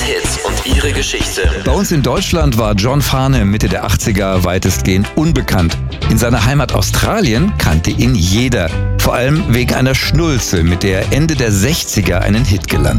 Hits und ihre Geschichte. Bei uns in Deutschland war John Farnham Mitte der 80er weitestgehend unbekannt. In seiner Heimat Australien kannte ihn jeder. Vor allem wegen einer Schnulze, mit der er Ende der 60er einen Hit gelandet.